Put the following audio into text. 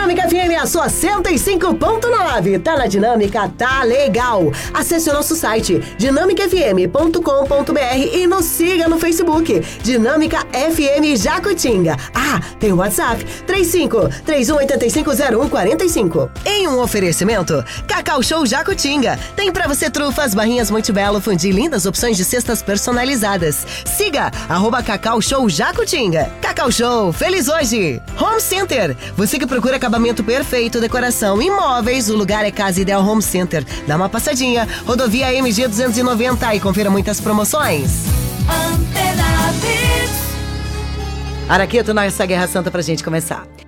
Dinâmica FM, a sua 105.9. Tá na Dinâmica, tá legal. Acesse o nosso site dinamicafm.com.br e nos siga no Facebook, Dinâmica FM Jacutinga. Ah, tem o WhatsApp, 35-3185-0145. Em um oferecimento, Cacau Show Jacutinga. Tem pra você trufas, barrinhas Montebello, fundi, lindas opções de cestas personalizadas. Siga, @Cacau Show Jacutinga. Cacau Show, feliz hoje! Home Center, você que procura acabamento perfeito, decoração, imóveis, o lugar é Casa Ideal Home Center. Dá uma passadinha, rodovia MG 290 e confira muitas promoções. Antena Hits. Araqueto, nessa Guerra Santa pra gente começar.